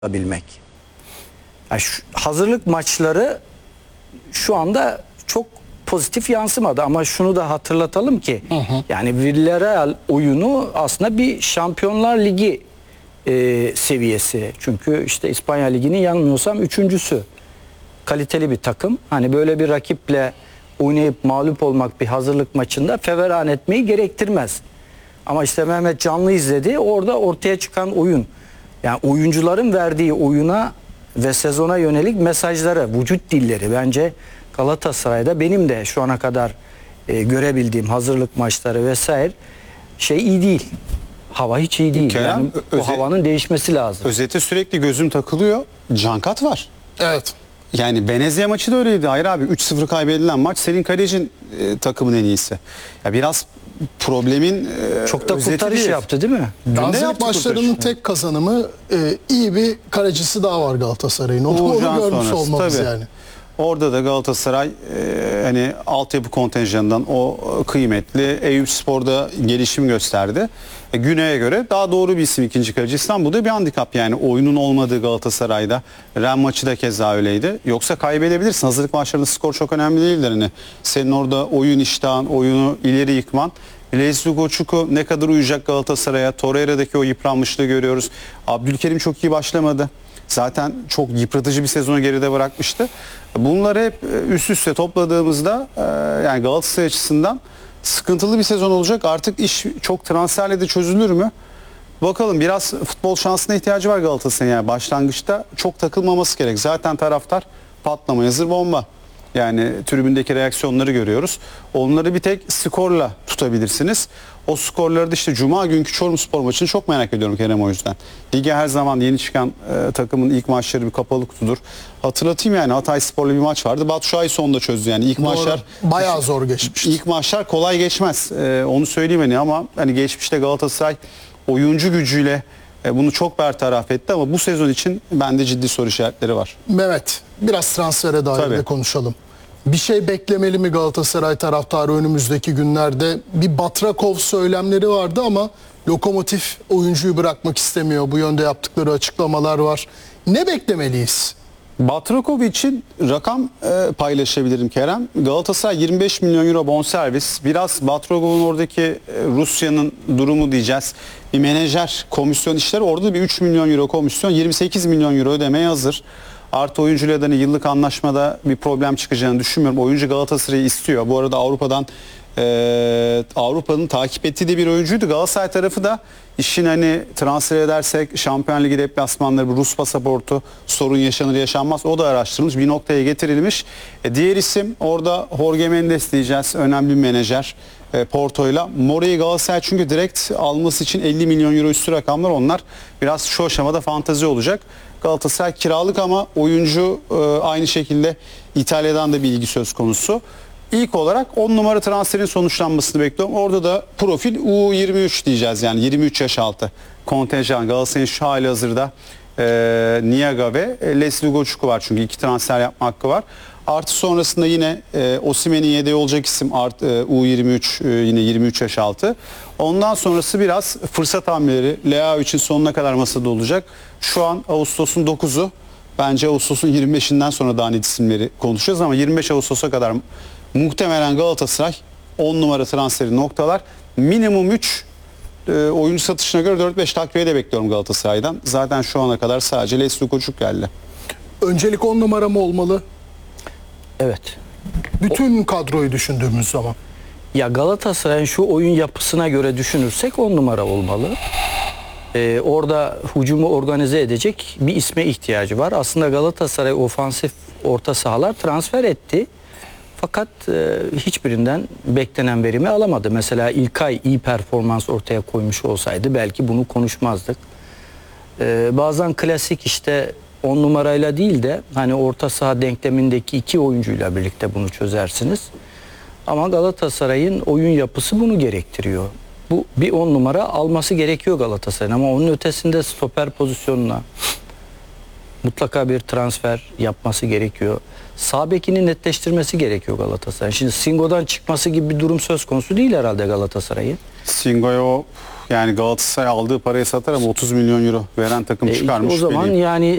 bilmek. Yani hazırlık maçları şu anda çok pozitif yansımadı ama şunu da hatırlatalım ki yani Villarreal oyunu aslında bir Şampiyonlar Ligi seviyesi. Çünkü işte İspanya Ligi'nin yanılmıyorsam üçüncüsü. Kaliteli bir takım. Hani böyle bir rakiple oynayıp mağlup olmak bir hazırlık maçında feveran etmeyi gerektirmez. Ama işte Mehmet canlı izledi. Orada ortaya çıkan oyun. Yani oyuncuların verdiği oyuna ve sezona yönelik mesajları, vücut dilleri bence Galatasaray'da benim de şu ana kadar görebildiğim hazırlık maçları vesaire iyi değil. Hava hiç iyi değil. Kerem, yani o havanın değişmesi lazım. Özete sürekli gözüm takılıyor. Cankat var. Evet. Yani Venezia maçı da öyleydi. Hayır abi 3-0 kaybedilen maç senin kalecin takımın en iyisi. Ya biraz problemin çok da kurtarış yaptı değil mi? Hazırlık maçlarının tek kazanımı iyi bir kalecisi daha var Galatasaray'ın. Onu görmüş olmamız yani. Orada da Galatasaray hani altyapı kontenjanından o kıymetli Eyüpspor'da gelişim gösterdi. Güney'e göre daha doğru bir isim ikinci kaleci. İstanbul'da bir handikap yani oyunun olmadığı Galatasaray'da. Ren maçı da keza öyleydi. Yoksa kaybedebilirsin. Hazırlık maçlarında skor çok önemli değildir. Hani senin orada oyun iştahın, oyunu ileri yıkman. Leslie Goçuku ne kadar uyacak Galatasaray'a? Torreira'daki o yıpranmışlığı görüyoruz. Abdülkerim çok iyi başlamadı. Zaten çok yıpratıcı bir sezonu geride bırakmıştı. Bunları hep üst üste topladığımızda yani Galatasaray açısından sıkıntılı bir sezon olacak. Artık iş çok transferle de çözülür mü? Bakalım, biraz futbol şansına ihtiyacı var Galatasaray'ın. Yani başlangıçta çok takılmaması gerek. Zaten taraftar patlamaya hazır bomba. Yani tribündeki reaksiyonları görüyoruz. Onları bir tek skorla tutabilirsiniz. O skorları da işte Cuma günkü Çorumspor maçını çok merak ediyorum Kerem o yüzden. Lige her zaman yeni çıkan takımın ilk maçları bir kapalı kutudur. Hatırlatayım yani Hatayspor'la bir maç vardı. Batu Şahin sonunda çözdü yani. İlk maçlar bayağı zor geçmişti. İlk maçlar kolay geçmez. Onu söyleyeyim hani ama hani geçmişte Galatasaray oyuncu gücüyle bunu çok bertaraf etti ama bu sezon için bende ciddi soru işaretleri var. Mehmet, biraz transfere dair de konuşalım. Bir şey beklemeli mi Galatasaray taraftarı önümüzdeki günlerde? Bir Batrakov söylemleri vardı ama Lokomotiv oyuncuyu bırakmak istemiyor. Bu yönde yaptıkları açıklamalar var. Ne beklemeliyiz? Batrakov için rakam paylaşabilirim Kerem. Galatasaray 25 milyon euro bonservis. Biraz Batrakov'un oradaki Rusya'nın durumu diyeceğiz. Bir menajer komisyon işleri orada bir 3 milyon euro komisyon 28 milyon euro ödemeye hazır. Artı oyuncuyla da yıllık anlaşmada bir problem çıkacağını düşünmüyorum. Oyuncu Galatasaray'ı istiyor. Bu arada Avrupa'nın takip ettiği de bir oyuncuydu. Galatasaray tarafı da işin hani transfer edersek Şampiyonlar Ligi deplasmanları, bir Rus pasaportu sorun yaşanır yaşanmaz. O da araştırılmış, bir noktaya getirilmiş. Diğer isim orada Jorge Mendes diyeceğiz. Önemli bir menajer. Porto'yla. Mora'yı Galatasaray çünkü direkt alması için 50 milyon euro üstü rakamlar, onlar biraz şu aşamada fantezi olacak. Galatasaray kiralık ama oyuncu aynı şekilde İtalya'dan da bir ilgi söz konusu. İlk olarak 10 numara transferin sonuçlanmasını bekliyorum. Orada da profil U23 diyeceğiz yani 23 yaş altı kontenjan. Galatasaray'ın şu hali hazırda Niaga ve Leslie Goçuku var çünkü iki transfer yapma hakkı var. Artı sonrasında yine Osimhen'in yedeği olacak isim U23 yine 23 yaş altı. Ondan sonrası biraz fırsat hamleleri. Leao için sonuna kadar masada olacak. Şu an Ağustos'un 9'u. Bence Ağustos'un 25'inden sonra daha net isimleri konuşacağız ama 25 Ağustos'a kadar muhtemelen Galatasaray 10 numara transferi noktalar. Minimum 3 oyuncu satışına göre 4-5 takviye de bekliyorum Galatasaray'dan. Zaten şu ana kadar sadece Leslie Koçuk geldi. Öncelik 10 numara mı olmalı? Evet. Bütün kadroyu düşündüğümüz zaman. Ya Galatasaray'ın şu oyun yapısına göre düşünürsek 10 numara olmalı. Orada hücumu organize edecek bir isme ihtiyacı var. Aslında Galatasaray ofansif orta sahalar transfer etti. Fakat hiçbirinden beklenen verimi alamadı. Mesela İlkay iyi performans ortaya koymuş olsaydı belki bunu konuşmazdık. Bazen klasik işte 10 numarayla değil de hani orta saha denklemindeki iki oyuncuyla birlikte bunu çözersiniz. Ama Galatasaray'ın oyun yapısı bunu gerektiriyor. Bu bir 10 numara alması gerekiyor Galatasaray'ın ama onun ötesinde stoper pozisyonuna mutlaka bir transfer yapması gerekiyor. Sağ bekini netleştirmesi gerekiyor Galatasaray. Şimdi Singo'dan çıkması gibi bir durum söz konusu değil herhalde Galatasaray'ın. Singo'ya yani Galatasaray aldığı parayı satar ama 30 milyon euro veren takım çıkarmış. O zaman Bileyim. yani